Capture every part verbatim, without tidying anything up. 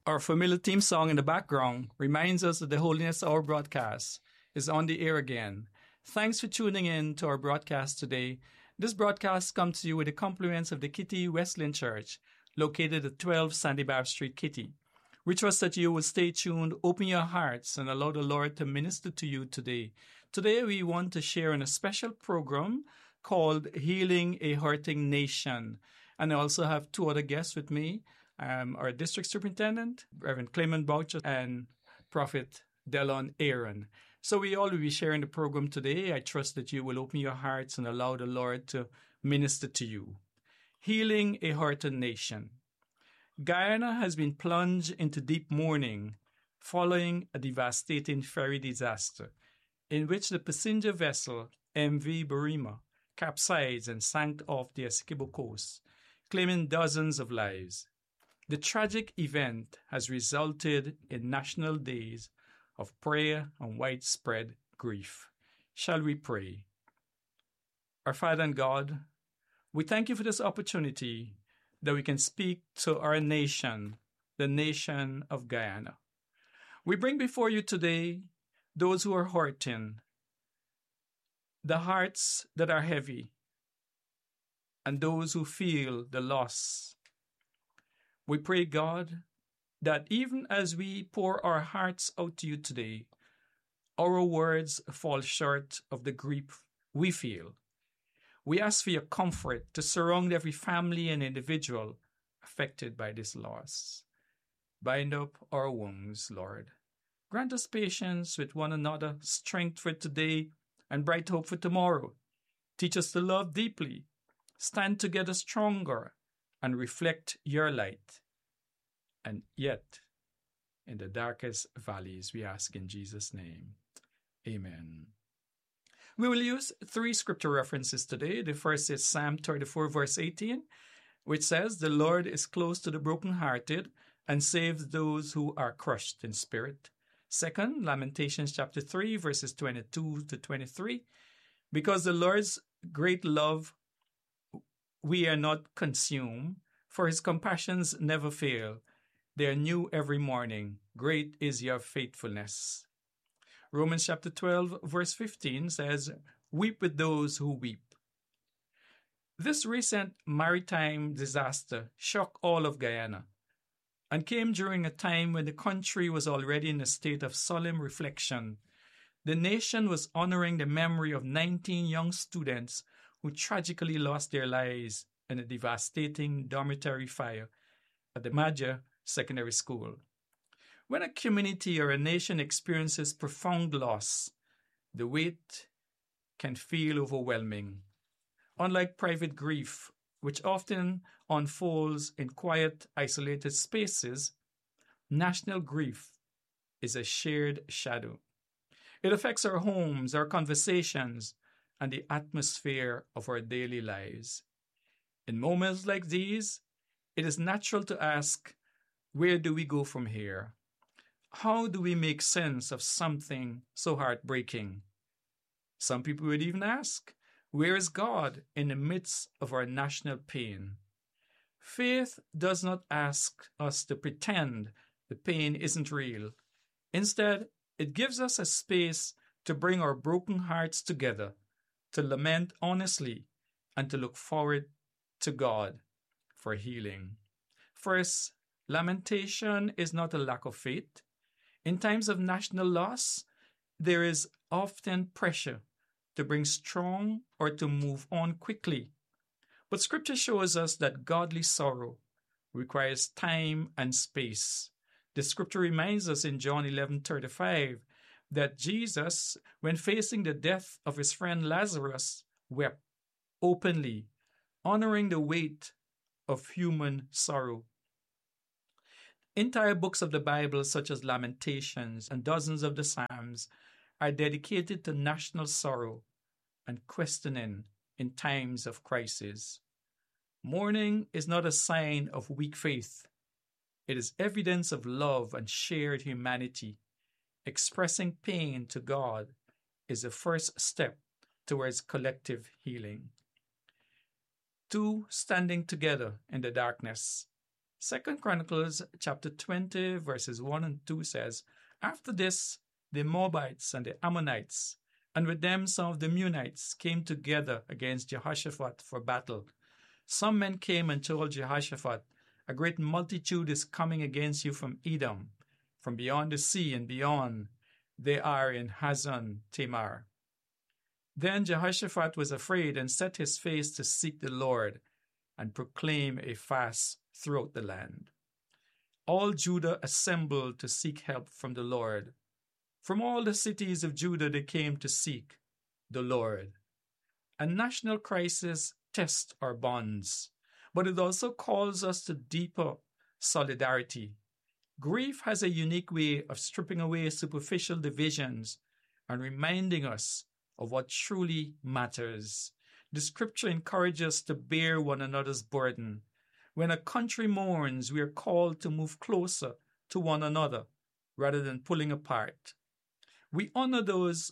Our familiar theme song in the background reminds us that the Holiness Hour broadcast is on the air again. Thanks for tuning in to our broadcast today. This broadcast comes to you with the compliments of the Kitty Wesleyan Church, located at twelve Sandy Bar Street, Kitty. We trust that you will stay tuned, open your hearts, and allow the Lord to minister to you today. Today we want to share in a special program called Healing a Hurting Nation. And I also have two other guests with me. Um, our district superintendent, Reverend Clement Boucher, and Prophet Delon Aaron. So we all will be sharing the program today. I trust that you will open your hearts and allow the Lord to minister to you. Healing a Hurting Nation. Guyana has been plunged into deep mourning following a devastating ferry disaster in which the passenger vessel M V Burima capsized and sank off the Essequibo coast, claiming dozens of lives. The tragic event has resulted in national days of prayer and widespread grief. Shall we pray? Our Father and God, we thank you for this opportunity that we can speak to our nation, the nation of Guyana. We bring before you today those who are hurting, the hearts that are heavy, and those who feel the loss. We pray, God, that even as we pour our hearts out to you today, our words fall short of the grief we feel. We ask for your comfort to surround every family and individual affected by this loss. Bind up our wounds, Lord. Grant us patience with one another, strength for today, and bright hope for tomorrow. Teach us to love deeply, stand together stronger, and reflect your light. And yet, in the darkest valleys, we ask in Jesus' name. Amen. We will use three scripture references today. The first is Psalm thirty-four, verse eighteen, which says, "The Lord is close to the brokenhearted and saves those who are crushed in spirit." Second, Lamentations chapter three, verses twenty-two to twenty-three, "Because the Lord's great love, we are not consumed, for his compassions never fail. They are new every morning. Great is your faithfulness." Romans chapter twelve, verse fifteen says, "Weep with those who weep." This recent maritime disaster shocked all of Guyana and came during a time when the country was already in a state of solemn reflection. The nation was honoring the memory of nineteen young students who tragically lost their lives in a devastating dormitory fire at the Madja Secondary School. When a community or a nation experiences profound loss, the weight can feel overwhelming. Unlike private grief, which often unfolds in quiet, isolated spaces, national grief is a shared shadow. It affects our homes, our conversations, and the atmosphere of our daily lives. In moments like these, it is natural to ask, where do we go from here? How do we make sense of something so heartbreaking? Some people would even ask, where is God in the midst of our national pain? Faith does not ask us to pretend the pain isn't real. Instead, it gives us a space to bring our broken hearts together, to lament honestly, and to look forward to God for healing. First, lamentation is not a lack of faith. In times of national loss, there is often pressure to bring strong or to move on quickly. But Scripture shows us that godly sorrow requires time and space. The Scripture reminds us in John eleven thirty-five that Jesus, when facing the death of his friend Lazarus, wept openly, honoring the weight of human sorrow. Entire books of the Bible, such as Lamentations and dozens of the Psalms, are dedicated to national sorrow and questioning in times of crisis. Mourning is not a sign of weak faith. It is evidence of love and shared humanity. Expressing pain to God is the first step towards collective healing. Two, standing together in the darkness. Second Chronicles chapter twenty, verses one and two says, After this, the Moabites and the Ammonites, and with them some of the Meunites, came together against Jehoshaphat for battle. Some men came and told Jehoshaphat, A great multitude is coming against you from Edom, from beyond the sea and beyond. They are in Hazon Tamar. Then Jehoshaphat was afraid and set his face to seek the Lord and proclaim a fast throughout the land. All Judah assembled to seek help from the Lord. From all the cities of Judah they came to seek the Lord. A national crisis tests our bonds, but it also calls us to deeper solidarity. Grief has a unique way of stripping away superficial divisions and reminding us of what truly matters. The scripture encourages us to bear one another's burden. When a country mourns, we are called to move closer to one another rather than pulling apart. We honor those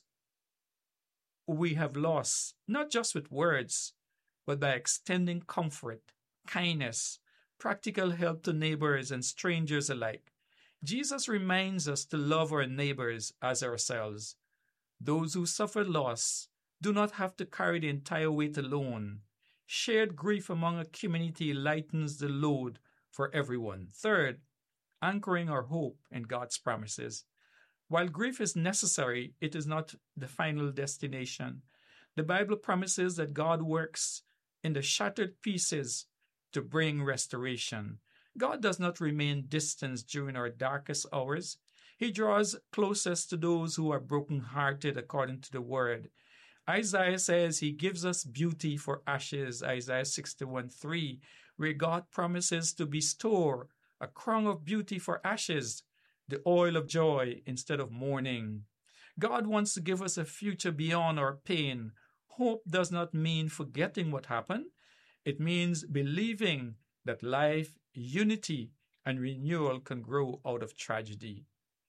we have lost, not just with words, but by extending comfort, kindness, practical help to neighbors and strangers alike. Jesus reminds us to love our neighbors as ourselves. Those who suffer loss do not have to carry the entire weight alone. Shared grief among a community lightens the load for everyone. Third, anchoring our hope in God's promises. While grief is necessary, it is not the final destination. The Bible promises that God works in the shattered pieces to bring restoration. God does not remain distant during our darkest hours. He draws closest to those who are brokenhearted according to the word. Isaiah says he gives us beauty for ashes, Isaiah sixty-one three, where God promises to bestow a crown of beauty for ashes, the oil of joy instead of mourning. God wants to give us a future beyond our pain. Hope does not mean forgetting what happened. It means believing that life, unity, and renewal can grow out of tragedy.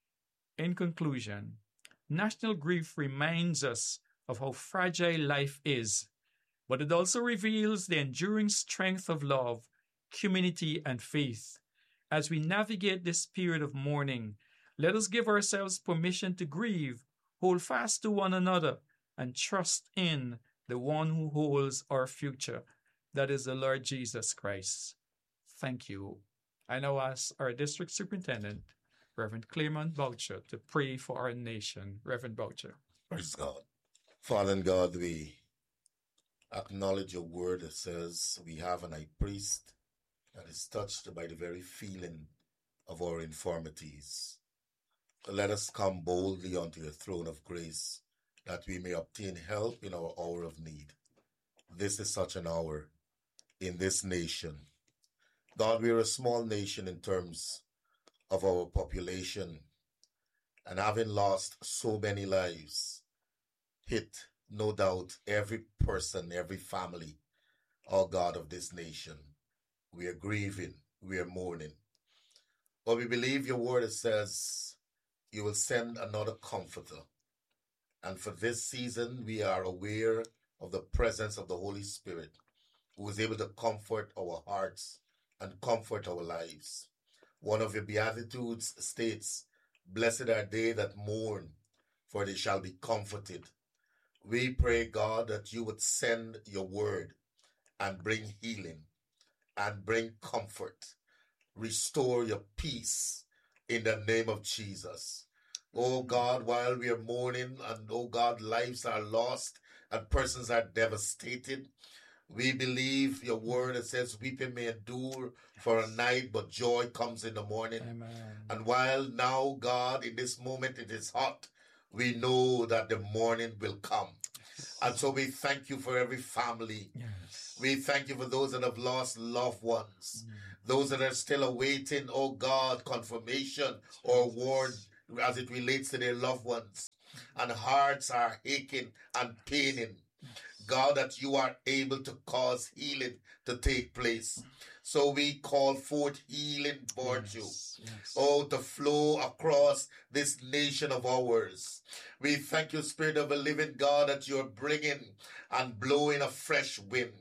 In conclusion, national grief reminds us of how fragile life is, but it also reveals the enduring strength of love, community, and faith. As we navigate this period of mourning, let us give ourselves permission to grieve, hold fast to one another, and trust in the one who holds our future, that is the Lord Jesus Christ. Thank you. I now ask our district superintendent, Reverend Clement Boucher, to pray for our nation. Reverend Boucher. Praise God. Father and God, we acknowledge your word that says we have an high priest that is touched by the very feeling of our infirmities. Let us come boldly unto your throne of grace that we may obtain help in our hour of need. This is such an hour in this nation. God, we are a small nation in terms of our population, and having lost so many lives, hit, no doubt, every person, every family, oh God, of this nation. We are grieving, we are mourning. But we believe your word says you will send another comforter. And for this season, we are aware of the presence of the Holy Spirit, who is able to comfort our hearts and comfort our lives. One of your Beatitudes states, Blessed are they that mourn, for they shall be comforted. We pray, God, that you would send your word and bring healing and bring comfort. Restore your peace in the name of Jesus. Oh God, while we are mourning and oh God, lives are lost and persons are devastated, we believe your word that says weeping may endure for a night, but joy comes in the morning. Amen. And while now, God, in this moment it is hot, we know that the morning will come. Yes. And so we thank you for every family. Yes. We thank you for those that have lost loved ones, Mm. those that are still awaiting, oh God, confirmation or warn as it relates to their loved ones. And hearts are aching and paining. God, that you are able to cause healing to take place. So we call forth healing virtue, Yes, yes. oh, to flow across this nation of ours. We thank you, Spirit of the living God, that you're bringing and blowing a fresh wind.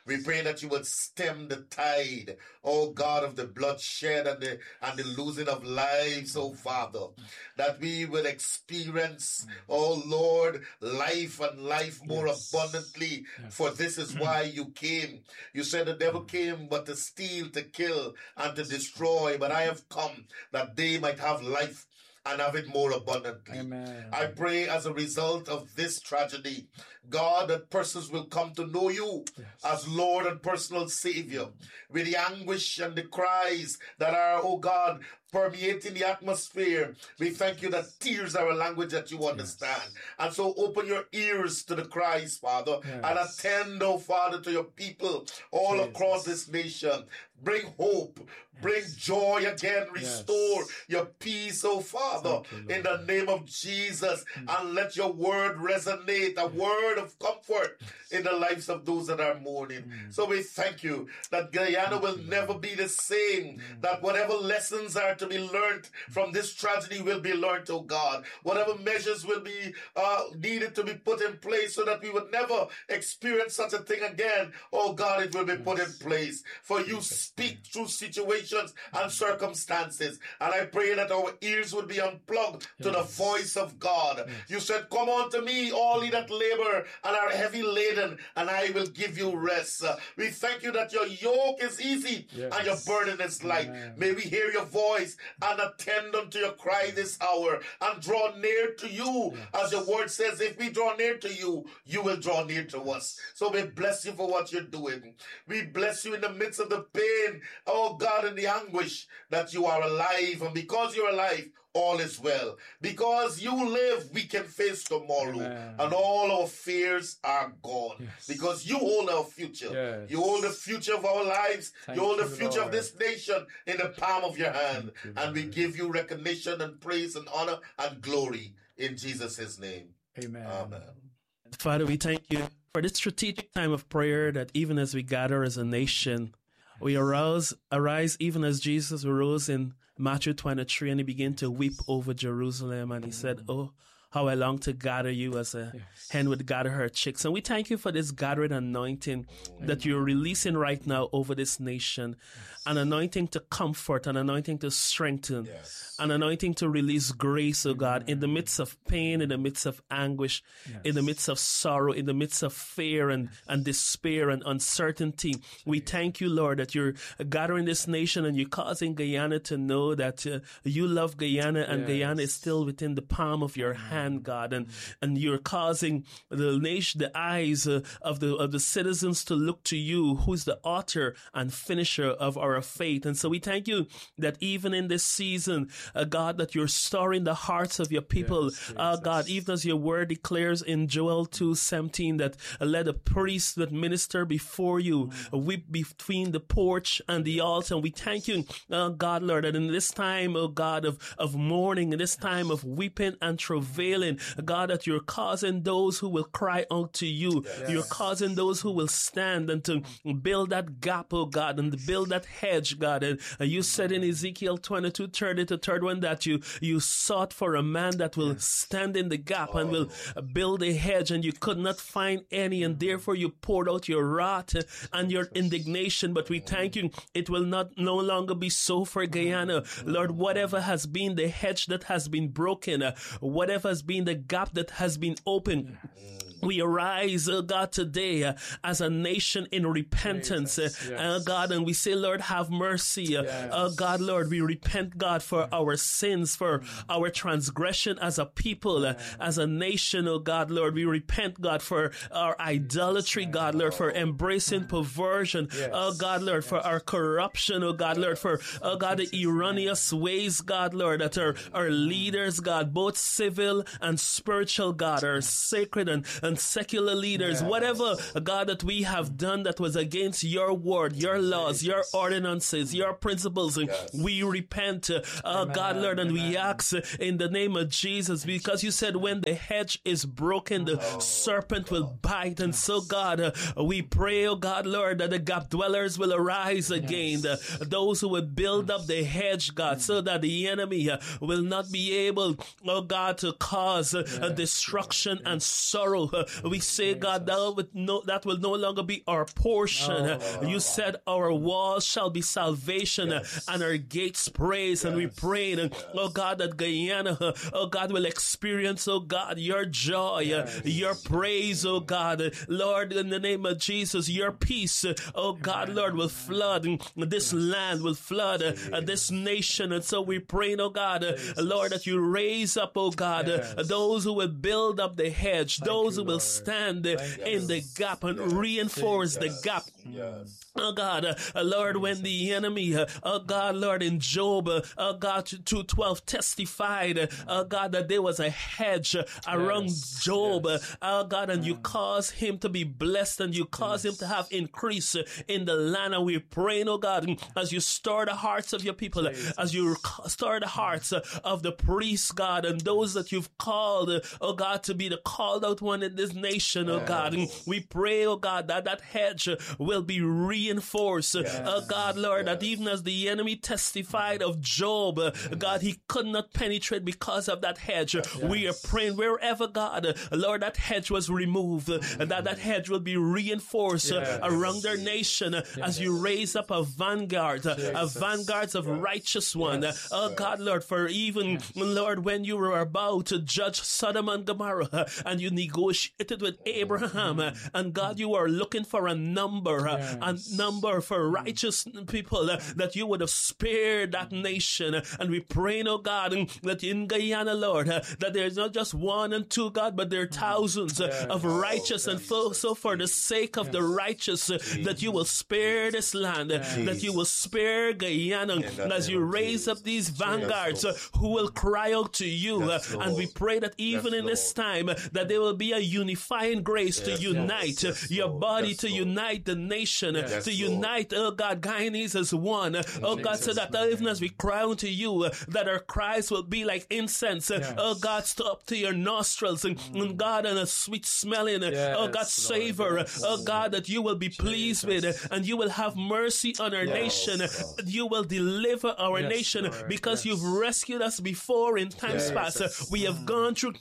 We pray that you would stem the tide, oh God, of the bloodshed and the, and the losing of lives, oh Father, that we will experience, oh Lord, life and life more yes. abundantly, yes. for this is why you came. You said the devil came but to steal, to kill, and to destroy, but I have come that they might have life and have it more abundantly. Amen. I pray as a result of this tragedy, God, that persons will come to know you yes. as Lord and personal Savior, with the anguish and the cries that are, oh God, permeating the atmosphere. We thank you that tears are a language that you understand. Yes. And so open your ears to the cries, Father, yes. and attend, oh Father, to your people all Jesus. Across this nation. Bring hope, yes. bring joy again, restore yes. your peace, oh Father, you, in the name of Jesus, mm. and let your word resonate, a word of comfort in the lives of those that are mourning. Mm. So we thank you that Guyana will never be the same, mm. that whatever lessons are to be learned from this tragedy will be learned, oh God. Whatever measures will be uh, needed to be put in place so that we would never experience such a thing again, oh God, it will be put in place. For you speak through situations and circumstances. And I pray that our ears would be unplugged yes. to the voice of God. Yes. You said, come unto me, all ye that labor and are heavy laden, and I will give you rest. Uh, we thank you that your yoke is easy yes. and your burden is light. Amen. May we hear your voice and attend unto your cry this hour and draw near to you. Yes. As your word says, if we draw near to you, you will draw near to us. So we bless you for what you're doing. We bless you in the midst of the pain, oh God, in the anguish, that you are alive. And because you're alive, all is well. Because you live, we can face tomorrow. Amen. And all our fears are gone. Yes. Because you hold our future. Yes. You hold the future of our lives. Thank you hold the future Lord. Of this nation in the palm of your hand. You, and we give you recognition and praise and honor and glory in Jesus' name. Amen. Amen. Father, we thank you for this strategic time of prayer, that even as we gather as a nation, we arouse, arise even as Jesus arose in Matthew twenty-three, and he began to weep over Jerusalem, and he said, oh, how I long to gather you as a yes. hen would gather her chicks. And we thank you for this gathering anointing Amen. That you're releasing right now over this nation. Yes. An anointing to comfort, an anointing to strengthen, yes. an anointing to release grace, oh God, Amen. In the midst of pain, in the midst of anguish, yes. in the midst of sorrow, in the midst of fear and, and despair and uncertainty. We thank you, Lord, that you're gathering this nation and you're causing Guyana to know that uh, you love Guyana, and yes. Guyana is still within the palm of your hand, God, and and you're causing the nation, the eyes uh, of the of the citizens to look to you, who's the author and finisher of our faith. And so we thank you that even in this season, uh, God, that you're stirring the hearts of your people, yes, uh, God, even as your word declares in Joel two seventeen that uh, let a priest that minister before you uh, weep between the porch and the altar. And we thank you, uh, God, Lord, that in this time, oh God, of of mourning, in this time of weeping and travailing, God, that you're causing those who will cry out to you. Yes. You're causing those who will stand and to build that gap, oh God, and to build that hedge, God. And, and you said in Ezekiel twenty-two, thirty to thirty-one that you, you sought for a man that will stand in the gap oh. and will build a hedge, and you could not find any, and therefore you poured out your wrath and your indignation. But we thank you, it will not no longer be so for Guyana. Lord, whatever has been the hedge that has been broken, uh, whatever has been the gap that has been opened, we arise, oh God, today uh, as a nation in repentance, uh, yes. uh, God, and we say, Lord, have mercy. Uh, yes. uh, God, Lord, we repent, God, for our sins, for mm. our transgression as a people, uh, as a nation, oh God, Lord. We repent, God, for our idolatry, yes. God, Lord, for embracing perversion, yes. oh God, Lord, yes. for our corruption, oh God, Lord, for, oh God, the erroneous ways, God, Lord, that our, our leaders, God, both civil and spiritual, God, are sacred and and secular leaders, yes. whatever, God, that we have done that was against your word, your laws, your ordinances, your principles, yes. we repent, uh, Amen. God, Lord, and Amen. We ask in the name of Jesus, because you said when the hedge is broken, the oh, serpent God. Will bite. And so, God, uh, we pray, oh God, Lord, that the gap dwellers will arise again, yes. the, those who will build up the hedge, God, so that the enemy uh, will not be able, oh God, to cause uh, yes. destruction yes. and sorrow. Uh, We say, God, that will, no, that will no longer be our portion. Oh, you said our walls shall be salvation yes. and our gates praise. Yes. And we pray, yes. oh God, that Guyana, oh God, will experience, oh God, your joy, yes. your praise, oh God. Lord, in the name of Jesus, your peace, oh God, Lord, will flood this land, will flood uh, this nation. And so we pray, oh God, uh, Lord, that you raise up, oh God, yes. uh, those who will build up the hedge, Thank those you, who will Lord. stand uh, in the gap and yes. reinforce yes. the gap. Yes. Oh God, uh, Lord, when the enemy, uh, oh God, Lord, in Job, uh, oh God, two twelve testified, uh, oh God, that there was a hedge uh, around yes. Job, yes. uh, oh God, and you caused him to be blessed and you caused yes. him to have increase uh, in the land. And we're praying, oh God, as you stir the hearts of your people, Jesus. as you stir the hearts uh, of the priests, God, and those that you've called, uh, oh God, to be the called out one in this nation, oh yes. God. And we pray, oh God, that that hedge uh, will be re Reinforce, yes. uh, God, Lord, yes. that even as the enemy testified of Job, uh, God, he could not penetrate because of that hedge. Yes. We are praying wherever, God, uh, Lord, that hedge was removed, uh, that that hedge will be reinforced yes. uh, around our nation uh, yes. as you raise up a vanguard, uh, a vanguard of yes. righteous one. Yes. Uh, oh, God, Lord, for even, yes. Lord, when you were about to judge Sodom and Gomorrah uh, and you negotiated with Abraham, uh, and God, you are looking for a number, uh, yes. and number for righteous people, uh, that you would have spared that nation. Uh, and we pray, oh God, um, that in Guyana, Lord, uh, that there's not just one and two, God, but there are thousands uh, yes. of righteous. And for, so for the sake of yes. the righteous, uh, that you will spare this land, uh, yes. that you will spare Guyana, as you raise up these vanguards uh, who will cry out to you. Yes, uh, and we pray that even yes, in this time, uh, that there will be a unifying grace yes, to unite yes, uh, your body, yes, to Lord. unite the nation, yes. uh, to unite, oh God, Guyanese as one. Oh God, so that even as we cry unto you, that our cries will be like incense. Yes. Oh God, stop to your nostrils, and, and God, and a sweet smelling, yes, oh God, savor. Yes. Oh God, that you will be pleased Jesus. with, and you will have mercy on our yes. nation. God. You will deliver our yes, nation Lord. because yes. you've rescued us before in times yes. past. We have gone through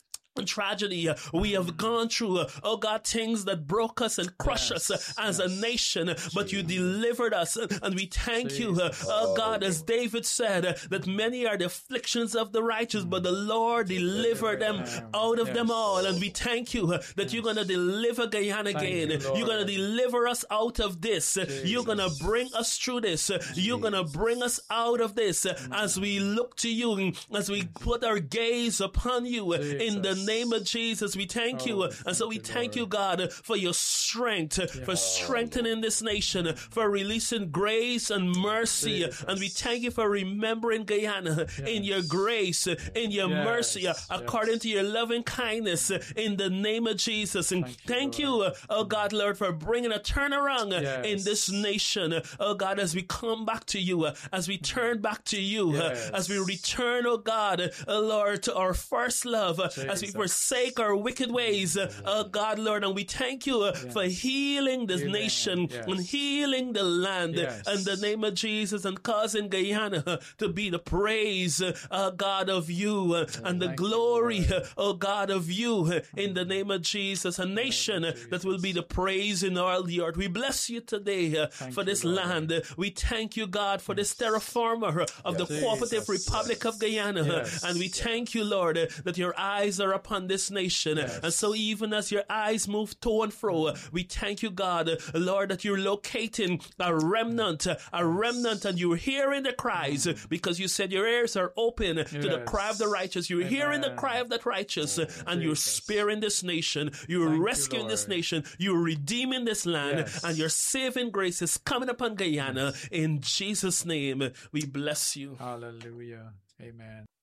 tragedy. We have gone through, uh, oh God, things that broke us and crushed yes, us uh, as yes. a nation, but you delivered us, uh, and we thank Jesus. you, uh, oh God, as David said, uh, that many are the afflictions of the righteous, but the Lord delivered them out of yes. them all. And we thank you uh, that yes. you're going to deliver Guyana again. You, you're going to deliver us out of this. Uh, you're going to bring us through this. Uh, you're going to bring us out of this uh, as we look to you, as we put our gaze upon you uh, in the name of Jesus. We thank oh, you. And so we thank you, God, for your strength, yeah. for strengthening this nation, for releasing grace and mercy. Jesus. And we thank you for remembering Guyana yes. in your grace, in your yes. mercy, according yes. to your loving kindness, in the name of Jesus. And thank, thank you, you oh God, Lord, for bringing a turnaround yes. in this nation. Oh God, as we come back to you, as we turn back to you, yes. as we return, oh God, oh Lord, to our first love, Jesus. as we forsake our wicked ways, oh God, Lord, and we thank you yes. for healing this Amen. nation yes. and healing the land yes. in the name of Jesus, and causing Guyana to be the praise, oh God, of you and, and the glory, you, oh God, of you in the name of Jesus, a nation that will be the praise in all the earth. We bless you today uh, for this you, land. We thank you, God, for this terraformer of yes. the Cooperative Jesus. Republic of Guyana. Yes. And we thank you, Lord, uh, that your eyes are upon this nation. Yes. And so even as your eyes move to and fro, uh, we thank you, God, uh, Lord, that you're locating a remnant, uh, a remnant, and you're hearing the cries uh, because you said your ears are open yes. to the cry of the righteous. You're Amen. hearing the cry of the righteous, uh, and you're sparing this nation. You're thank rescuing you, this nation. You're redeeming this land, yes. and your saving grace is coming upon Guyana. In Jesus' name, we bless you. Hallelujah. Amen.